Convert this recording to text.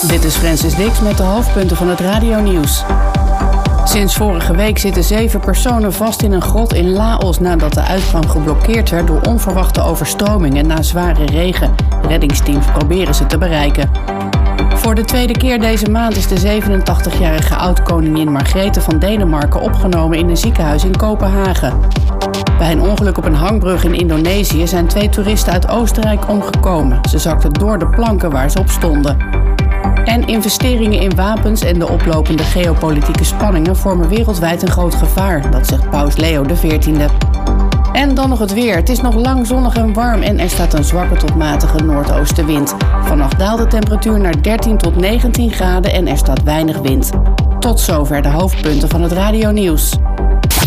Dit is Francis Dix met de hoofdpunten van het radionieuws. Sinds vorige week zitten 7 personen vast in een grot in Laos nadat de uitgang geblokkeerd werd door onverwachte overstromingen na zware regen. Reddingsteams proberen ze te bereiken. Voor de tweede keer deze maand is de 87-jarige oud-koningin Margrethe van Denemarken opgenomen in een ziekenhuis in Kopenhagen. Bij een ongeluk op een hangbrug in Indonesië zijn 2 toeristen uit Oostenrijk omgekomen. Ze zakten door de planken waar ze op stonden. En investeringen in wapens en de oplopende geopolitieke spanningen vormen wereldwijd een groot gevaar, dat zegt paus Leo XIV. En dan nog het weer. Het is nog lang zonnig en warm en er staat een zwakke tot matige noordoostenwind. Vannacht daalt de temperatuur naar 13 tot 19 graden en er staat weinig wind. Tot zover de hoofdpunten van het radionieuws.